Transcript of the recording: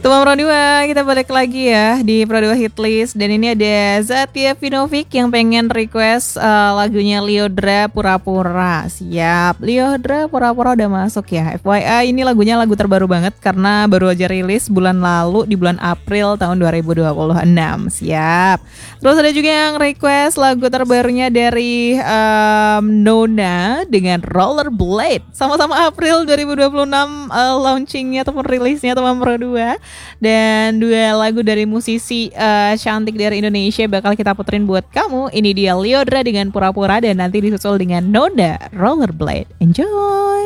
Teman Pro 2, kita balik lagi ya di Pro 2 Hitlist. Dan ini ada Zatia Vinovic yang pengen request lagunya Lyodra Pura-Pura. Siap, Lyodra Pura-Pura udah masuk ya. FYI ini lagunya lagu terbaru banget karena baru aja rilis bulan lalu di bulan April tahun 2026. Siap. Terus ada juga yang request lagu terbarunya dari Nona dengan Rollerblade. Sama-sama April 2026 launchingnya ataupun rilisnya teman Pro 2. Dan dua lagu dari musisi cantik dari Indonesia bakal kita puterin buat kamu. Ini dia Lyodra dengan Pura-Pura dan nanti disusul dengan Nona Rollerblade. Enjoy!